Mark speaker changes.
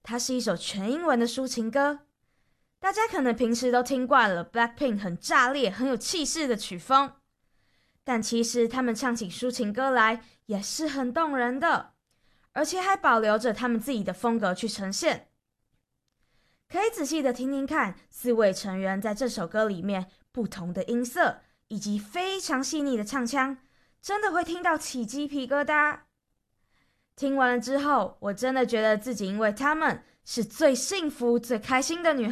Speaker 1: 它是一首全英文的抒情歌。大家可能平时都听惯了 Blackpink 很炸裂、很有气势的曲风，但其实他们唱起抒情歌来也是很动人的，而且还保留着他们自己的风格去呈现。可以仔细的听听看4位成员在这首歌里面不同的音色，以及非常细腻的唱腔，真的会听到起鸡皮疙瘩。听完了之后，我真的觉得自己因为他们是最幸福、最开心的女孩。